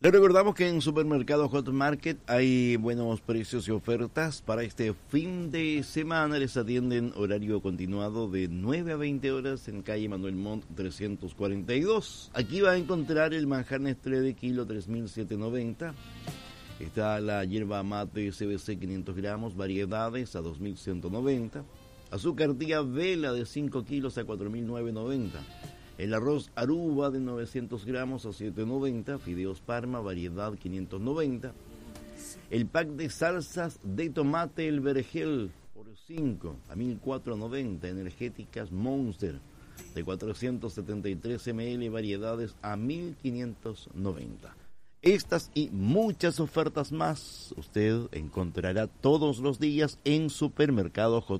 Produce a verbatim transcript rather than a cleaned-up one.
Le recordamos que en Supermercado Hot Market hay buenos precios y ofertas para este fin de semana. Les atienden horario continuado de nueve a veinte horas en calle Manuel Montt trescientos cuarenta y dos. Aquí va a encontrar el manjar Nestlé de kilo tres mil setecientos noventa. Está la hierba mate C B C quinientos gramos, variedades a dos mil ciento noventa. Azúcar tía Vela de cinco kilos a cuatro mil novecientos noventa. El arroz Aruba de novecientos gramos a siete noventa, fideos Parma, variedad quinientos noventa. El pack de salsas de tomate El Vergel por cinco a mil cuatrocientos noventa, energéticas Monster de cuatrocientos setenta y tres mililitros, variedades a mil quinientos noventa. Estas y muchas ofertas más usted encontrará todos los días en Supermercado Hot